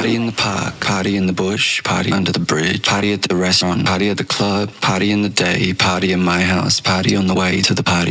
Party in the park, party in the bush, party under the bridge, party at the restaurant, party at the club, party in the day, party in my house, party on the way to the party.